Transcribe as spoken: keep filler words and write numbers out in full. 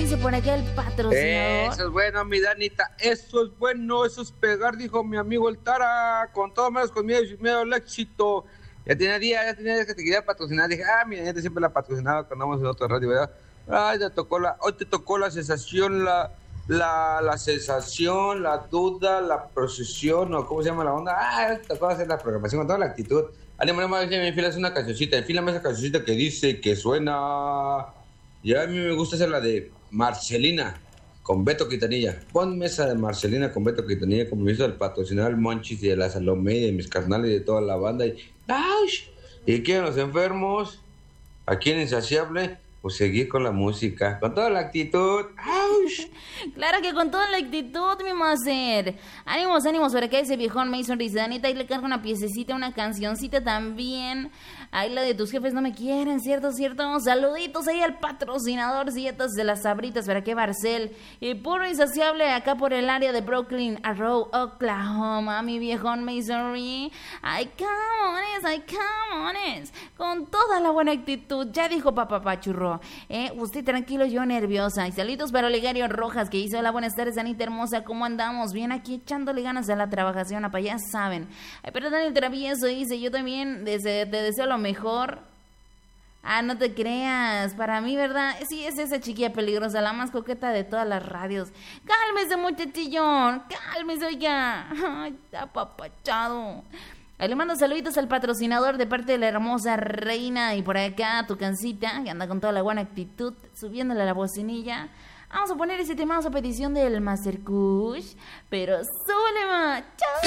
dice por acá el patrocinador. Eso es bueno, mi Danita, eso es bueno, eso es pegar, dijo mi amigo el Tara, con todo menos con miedo y miedo al éxito. Ya tenía días, ya tenía días que te quería patrocinar, dije, ah, mi Danita siempre la patrocinaba cuando vamos en otra radio, ¿verdad? Ay, te tocó la, hoy te tocó la sensación, la, la, la sensación, la duda, la procesión, o cómo se llama la onda. Ah, te tocó hacer la programación con toda la actitud. Ánimo, me enfilas una cancioncita, enfílame esa cancioncita que dice que suena. Y a mí me gusta hacer la de Marcelina con Beto Quintanilla. Ponme esa de Marcelina con Beto Quintanilla, como hizo el patrocinador el Monchis y de la Salomé y de mis carnales y de toda la banda. Y, ¡ay! ¿Y quieren los enfermos? Aquí en Insaciable, pues seguir con la música, con toda la actitud. ¡Auch! Claro que con toda la actitud, mi master. Ánimos, ánimos, para que ese viejón me hizo risa. Anita, ahí le cargo una piececita, una cancioncita también. Ahí la de tus jefes no me quieren, ¿cierto? ¿Cierto? Saluditos ahí al patrocinador, dietas de las sabritas, para que Barcel. Y puro insaciable acá por el área de Brooklyn, Arrow, Oklahoma. Mi viejón me hizo reír. Ay, camones, ay, camones. Con toda la buena actitud. Ya dijo papá Pachurro. Eh, usted tranquilo, yo nerviosa. Y saluditos para Olegario Rojas, que hizo la buenas tardes, Anita hermosa. ¿Cómo andamos? Bien aquí echándole ganas a la trabajación, apa, ya saben. Ay, pero Daniel Travieso dice, yo también desde, te deseo lo mejor. Ah, no te creas, para mí, ¿verdad? Sí, es esa chiquilla peligrosa, la más coqueta de todas las radios. Cálmese, muchachillón, cálmese, oiga. Ay, está apapachado. Ahí le mando saluditos al patrocinador de parte de la hermosa reina. Y por acá tu cancita, que anda con toda la buena actitud, subiéndole a la bocinilla. Vamos a poner ese tema a petición del Master Kush. Pero súbele, ma. Chao.